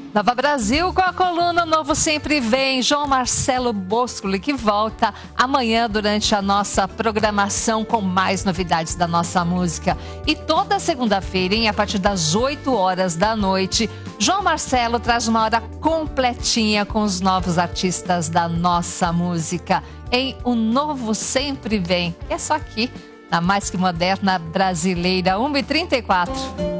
Nova Brasil com a coluna Novo Sempre Vem. João Marcelo Boscoli que volta amanhã durante a nossa programação com mais novidades da nossa música. E toda segunda-feira, a partir das 8 horas da noite, João Marcelo traz uma hora completinha com os novos artistas da nossa música. Em O Novo Sempre Vem, que é só aqui, na Mais Que Moderna Brasileira, 1h34.